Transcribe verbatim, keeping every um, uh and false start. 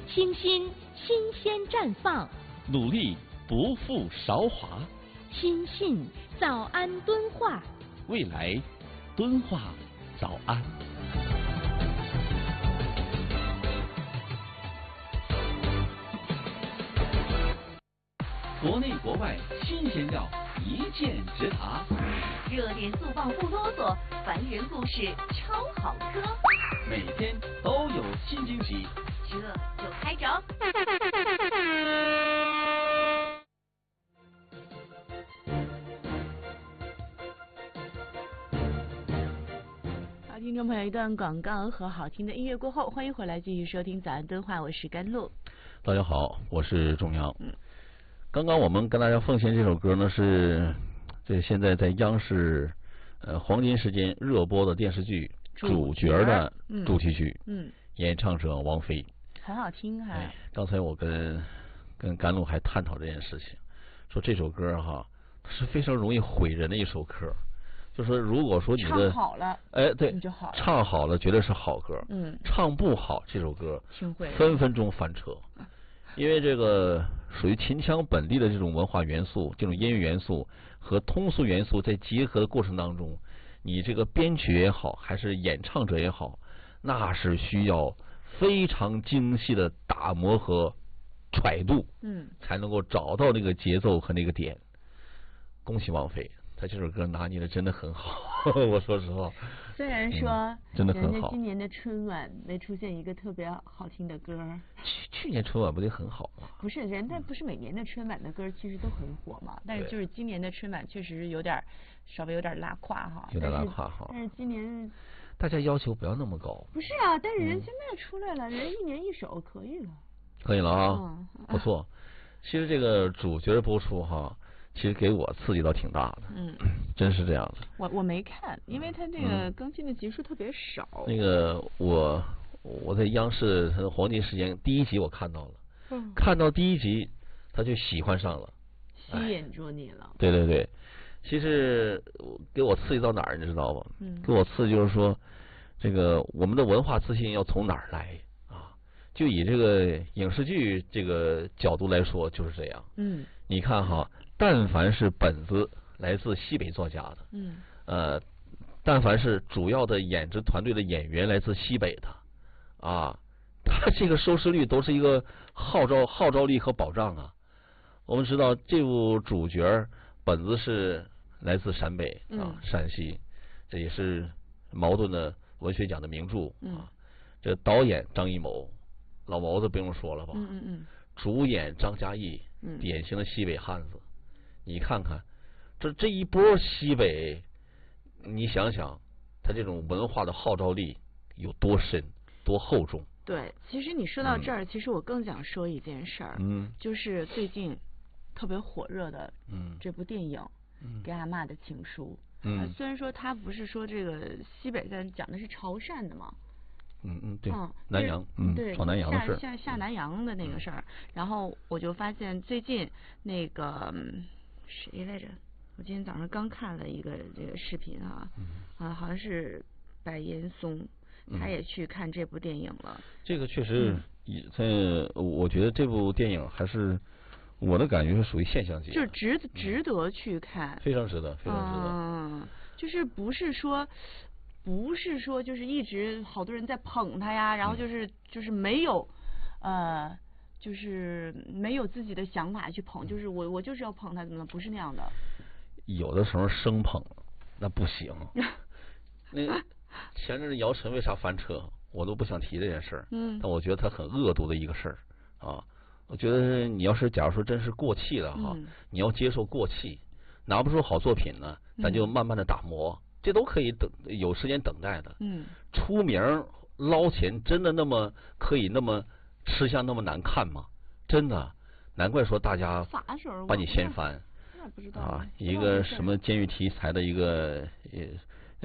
清新新鲜绽放， 努力不负韶华， 亲信早安敦化， 未来敦化早安。国内国外新鲜料一键直达， 热点速报不啰嗦，凡人故事超好磕， 每天都有新惊喜， 这就开整。 好，听众朋友，一段广告和好听的音乐过后，欢迎回来继续收听早安敦化，我是甘露。 大家好，我是钟阳。 嗯。 刚刚我们跟大家奉献这首歌呢，是这现在在央视呃黄金时间热播的电视剧主角的主题曲，嗯，嗯演唱者王菲， 很好听哈、哎。 刚才我跟跟甘露还探讨这件事情，说这首歌哈是非常容易毁人的一首歌，就说如果说你的唱好了， 哎对， 你就好了， 唱好了绝对是好歌， 嗯， 唱不好这首歌听会分分钟翻车。因为这个属于秦腔本地的这种文化元素，这种音乐元素和通俗元素在结合的过程当中，你这个编曲也好，还是演唱者也好，那是需要非常精细的打磨和揣度， 嗯， 才能够找到那个节奏和那个点。恭喜王菲，她这首歌拿捏的真的很好。我说实话， 虽然说、 嗯、真的很好， 人家今年的春晚没出现一个特别好听的歌。 去去年春晚不得很好吗？ 不是，人家不是每年的春晚的歌其实都很火嘛，但是就是今年的春晚确实有点稍微有点拉胯哈， 有点拉胯哈。 但是今年大家要求不要那么高。 不是啊，但是人现在出来了，嗯、人一年一首可以了。 可以了啊， 嗯、 不错。其实这个主角播出哈。其实给我刺激到挺大的， 嗯， 真是这样子。 我我没看，因为他这个更新的集数特别少。 嗯、那个我我在央视它的黄金时间第一集我看到了， 嗯， 看到第一集他就喜欢上了， 吸引住你了。 对对对，其实给我刺激到哪儿你知道吧？ 嗯， 给我刺激就是说，这个我们的文化自信要从哪儿来啊？就以这个影视剧这个角度来说就是这样。 嗯， 你看哈。但凡是本子来自西北作家的， 嗯， 呃，但凡是主要的演职团队的演员来自西北的，啊，他这个收视率都是一个号召号召力和保障啊。我们知道这部主角本子是来自陕北啊， 嗯、 陕西，这也是茅盾的文学奖的名著啊。 嗯、 这导演张艺谋，老毛子不用说了吧？ 嗯嗯嗯。 主演张嘉译， 嗯， 典型的西北汉子。你看看，这这一波西北，你想想，他这种文化的号召力有多深、多厚重？ 对，其实你说到这儿，嗯、其实我更想说一件事儿， 嗯， 就是最近特别火热的， 嗯， 这部电影《 嗯、 给阿嬷的情书》， 嗯、 呃，虽然说它不是说这个西北，但讲的是潮汕的嘛。 嗯嗯，对， 嗯， 南阳，嗯， 对， 闯南阳的事儿， 下下下南阳的那个事儿，嗯、然后我就发现最近那个。嗯谁来着？我今天早上刚看了一个这个视频啊， 嗯、 啊，好像是白岩松，他也去看这部电影了。 嗯、这个确实也在，嗯、我觉得这部电影还是我的感觉是属于现象级， 就是值值得去看， 非常值得，非常值得。 嗯，就是不是说。不是说就是一直好多人在捧他呀，然后就是就是没有，呃。就是没有自己的想法去捧，就是我我就是要捧他怎么了？不是那样的。 有的时候生捧那不行。那前阵子姚晨为啥翻车，我都不想提这件事儿。 嗯。 但我觉得他很恶毒的一个事儿啊。我觉得你要是假如说真是过气了哈， 嗯、 你要接受过气，拿不出好作品呢，咱就慢慢的打磨，嗯、这都可以等有时间等待的。 嗯。 出名捞钱真的那么可以那么？吃相那么难看吗？真的，难怪说大家把你掀翻。 那不知道啊，一个什么监狱题材的一个